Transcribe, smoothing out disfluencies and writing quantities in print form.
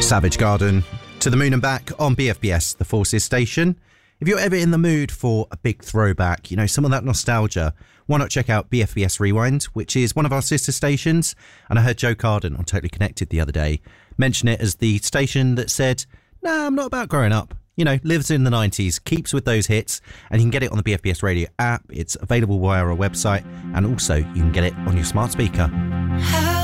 Savage Garden, To the Moon and Back on BFBS, the Forces station. If you're ever in the mood for a big throwback, you know, some of that nostalgia, why not check out BFBS Rewind, which is one of our sister stations. And I heard Joe Carden on Totally Connected the other day mention it as the station that said, nah, I'm not about growing up. You know, lives in the 90s, keeps with those hits, and you can get it on the BFBS Radio app. It's available via our website, and also you can get it on your smart speaker.